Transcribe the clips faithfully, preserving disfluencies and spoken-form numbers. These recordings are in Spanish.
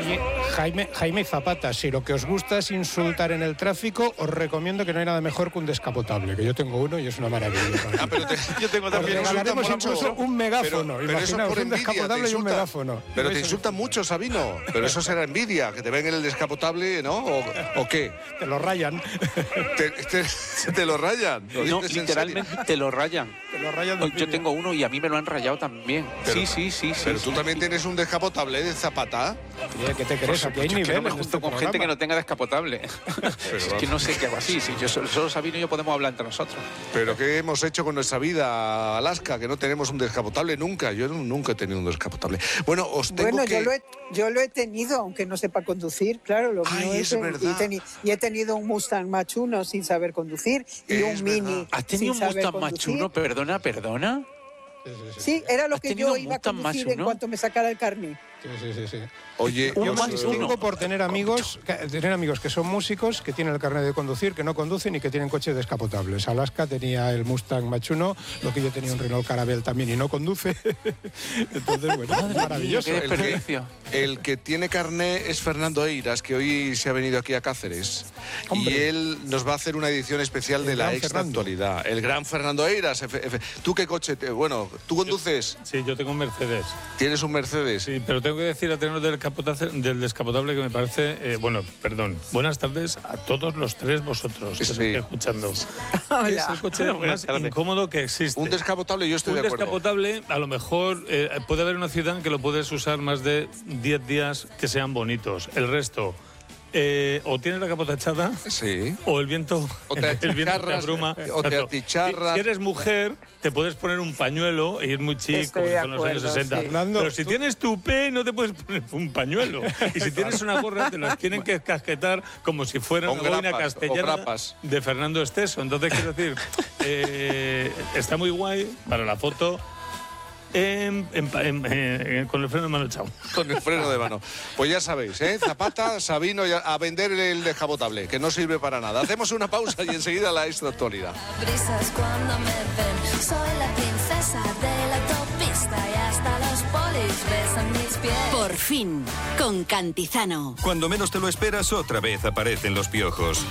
Oye, Jaime, Jaime y Zapata, si lo que os gusta es insultar en el tráfico, os recomiendo que no hay nada mejor que un descapotable, que yo tengo uno y es una maravilla. Ah, pero te, yo tengo también. Os regalaremos incluso un megáfono. Pero, pero eso es por un envidia, descapotable y un megáfono. Pero te insultan mucho, Sabino. Pero eso será envidia, que te ven en el descapotable, ¿no? ¿O, o qué? Te lo rayan. Te, te, te lo rayan. ¿Lo no, literalmente te lo rayan. Te lo rayan. Yo tengo uno y a mí me lo han rayado también. Pero, sí, sí, sí. Pero sí, tú sí, también sí. tienes un descapotable de Zapata. Oye, ¿qué te crees? Aquí hay Yo niveles. no me junto con gente que no tenga descapotable. Es que no sé qué hago así. Si yo solo, solo Sabino y yo podemos hablar entre nosotros. Pero ¿qué hemos hecho con nuestra vida, Alaska? Que no tenemos un descapotable nunca. Yo nunca he tenido un descapotable. Bueno, os tengo bueno, que... yo lo, he, yo lo he tenido, aunque no sepa conducir, claro. Lo Ay, mío es es, verdad. Y, teni, y he tenido un Mustang Mach uno sin saber conducir y Es un verdad. Mini ¿Has tenido sin un saber Mustang Mach conducir. uno? Perdona, perdona. Sí, era lo ¿Has que tenido yo un iba a Mustang Mach conducir en uno? cuanto me sacara el carnet. Sí, sí, sí, sí. Oye, Un Yo os- me Mach distingo uno. por tener amigos, que, tener amigos que son músicos, que tienen el carnet de conducir, que no conducen y que tienen coches descapotables. Alaska tenía el Mustang Mach uno, lo que yo tenía un Renault Caravelle también y no conduce. Entonces, bueno, es maravilloso. Qué el que, desperdicio. el que tiene carné es Fernando Eiras, que hoy se ha venido aquí a Cáceres. Hombre. Y él nos va a hacer una edición especial El de la gran extra Fernando. actualidad. El gran Fernando Eiras. Efe- efe- ¿Tú qué coche? Te, bueno, ¿tú conduces? Sí, yo tengo un Mercedes. ¿Tienes un Mercedes? Sí, pero tengo que decir a tenor del, capota- del descapotable que me parece... eh, bueno, perdón. Buenas tardes a todos los tres vosotros que Sí. me estáis escuchando. Es el coche Buenas más tardes. incómodo que existe. Un descapotable, yo estoy Un de acuerdo. descapotable, a lo mejor eh, puede haber una ciudad en que lo puedes usar más de diez días que sean bonitos. El resto, eh, o tienes la capota echada, Sí. o el viento, O te el viento te achicharras, abruma. o te Exacto. achicharras. Si eres mujer, te puedes poner un pañuelo y ir muy chico, Estoy como de son los años acuerdo, sesenta. sí. Fernando, Pero si tú- tienes tupé, no te puedes poner un pañuelo. Y si tienes una gorra, te las tienen que casquetar como si fuera Con una boina grapas, o castellana grapas. de Fernando Esteso. Entonces, quiero decir, eh, está muy guay para la foto. En- en- en- en- con el freno de mano echado. Con el freno de mano. Pues ya sabéis, ¿eh? Zapata, Sabino, ya- a vender el descapotable, que no sirve para nada. Hacemos una pausa y enseguida la extra actualidad. Brisas cuando me ven, soy la princesa de la autopista y hasta los polis besan mis pies. Por fin, con Cantizano. Cuando menos te lo esperas, otra vez aparecen los piojos.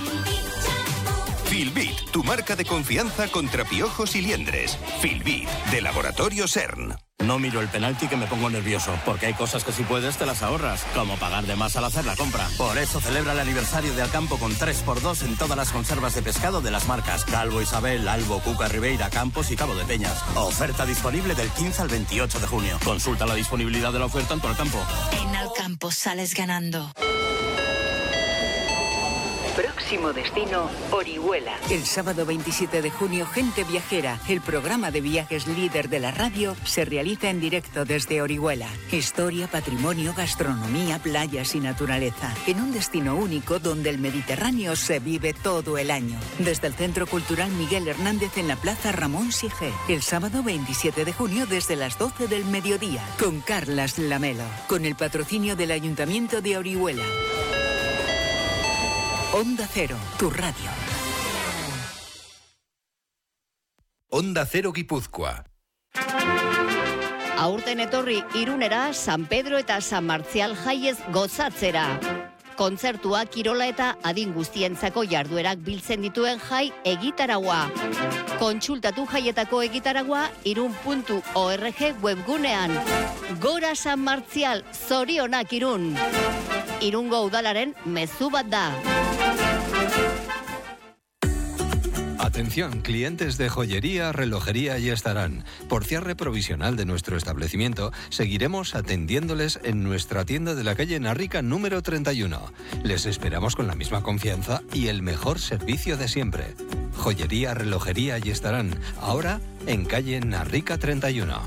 Filbit, tu marca de confianza contra piojos y liendres. Filbit, de Laboratorio CERN. No miro el penalti que me pongo nervioso, porque hay cosas que si puedes te las ahorras, como pagar de más al hacer la compra. Por eso celebra el aniversario de Alcampo con tres por dos en todas las conservas de pescado de las marcas Calvo Isabel, Albo, Cuca, Ribeira, Campos y Cabo de Peñas. Oferta disponible del quince al veintiocho de junio. Consulta la disponibilidad de la oferta en tu Alcampo. En Alcampo sales ganando. Próximo destino, Orihuela. El sábado veintisiete de junio, Gente Viajera, el programa de viajes líder de la radio, se realiza en directo desde Orihuela. Historia, patrimonio, gastronomía, playas y naturaleza. En un destino único donde el Mediterráneo se vive todo el año. Desde el Centro Cultural Miguel Hernández en la Plaza Ramón Sige. El sábado veintisiete de junio desde las doce del mediodía. Con Carlas Lamelo. Con el patrocinio del Ayuntamiento de Orihuela. Onda Cero, tu radio. Onda Cero Guipúzcoa. Aurten etorri Irunera, San Pedro eta San Martzial jaiez gozatzera. Kontzertua, kirola eta adin guztientzako jarduerak biltzen dituen jai egitaragua. Kontsultatu jaietako egitaragua irun puntu org webgunean. Gora San Martzial, zorionak Irun. Irungo udalaren mezu bat da. Atención, clientes de joyería, relojería y estarán. Por cierre provisional de nuestro establecimiento, seguiremos atendiéndoles en nuestra tienda de la calle Narrica número treinta y uno. Les esperamos con la misma confianza y el mejor servicio de siempre. Joyería, relojería y estarán. Ahora en calle Narrica treinta y uno.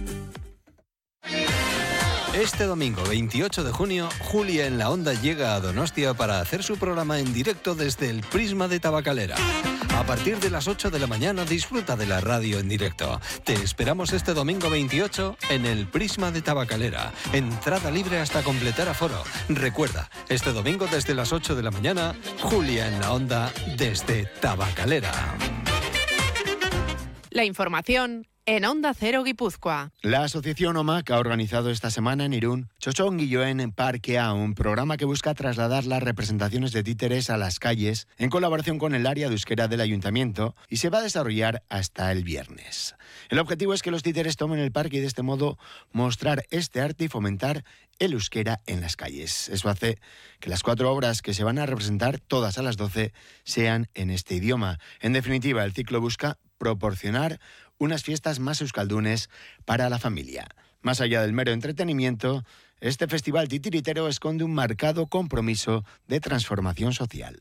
Este domingo veintiocho de junio, Julia en la Onda llega a Donostia para hacer su programa en directo desde el Prisma de Tabacalera. A partir de las ocho de la mañana disfruta de la radio en directo. Te esperamos este domingo veintiocho en el Prisma de Tabacalera. Entrada libre hasta completar aforo. Recuerda, este domingo desde las ocho de la mañana, Julia en la Onda desde Tabacalera. La información en Onda Cero Guipúzcoa. La asociación O M A C ha organizado esta semana en Irún Txotxongilloen en Parque A, un programa que busca trasladar las representaciones de títeres a las calles en colaboración con el área de euskera del ayuntamiento y se va a desarrollar hasta el viernes. El objetivo es que los títeres tomen el parque y de este modo mostrar este arte y fomentar el euskera en las calles. Eso hace que las cuatro obras que se van a representar, todas a las doce, sean en este idioma. En definitiva, el ciclo busca proporcionar unas fiestas más euskaldunes para la familia. Más allá del mero entretenimiento, este festival titiritero esconde un marcado compromiso de transformación social.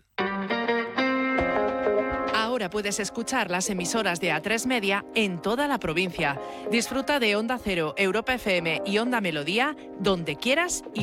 Ahora puedes escuchar las emisoras de A tres Media en toda la provincia. Disfruta de Onda Cero, Europa F M y Onda Melodía donde quieras y